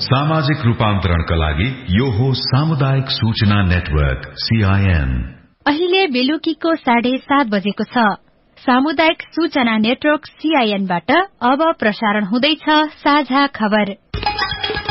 सामाजिक रूपान्तरणका लागि यो हो सामुदायिक सूचना नेटवर्क CIN। अहिले बेलुकीको 7:30 बजेको छ। सामुदायिक सूचना नेटवर्क CIN बाट अब प्रसारण हुँदैछ साझा खबर।